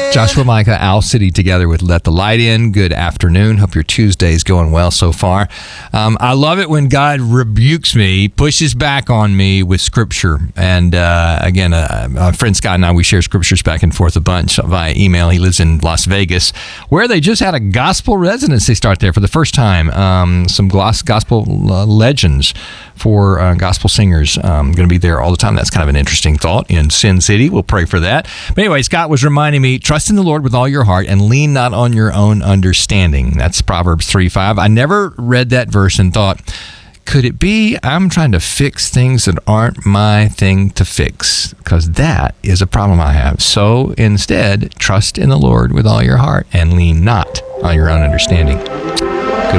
Joshua, Micah, Owl City together with Let the Light In. Good afternoon. Hope your Tuesday is going well so far. I love it when God rebukes me, pushes back on me with Scripture. And again, my friend Scott and I, we share Scriptures back and forth a bunch via email. He lives in Las Vegas, where they just had a gospel residency start there for the first time. Some gospel legends for gospel singers going to be there all the time. That's kind of an interesting thought in Sin City. We'll pray for that. But anyway, Scott was reminding me, trust in the Lord with all your heart and lean not on your own understanding. That's Proverbs 3:5. I never read that verse and thought, could it be I'm trying to fix things that aren't my thing to fix? Because that is a problem I have. So instead, trust in the Lord with all your heart and lean not on your own understanding.